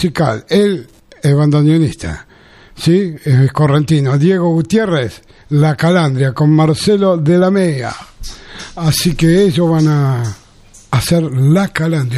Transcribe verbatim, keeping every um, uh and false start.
musical. Él es bandoneonista, ¿sí? Es correntino. Diego Gutiérrez, La Calandria, con Marcelo de la Mega. Así que ellos van a hacer La Calandria.